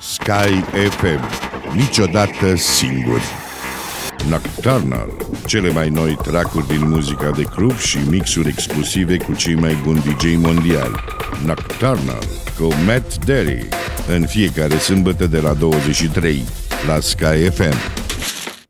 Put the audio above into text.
Sky FM. Niciodată singuri. Nocturnal. Cele mai noi track-uri din muzica de club și mixuri exclusive cu cei mai buni DJ mondiali. Nocturnal cu Matt Darey. În fiecare sâmbătă de la 23 la Sky FM.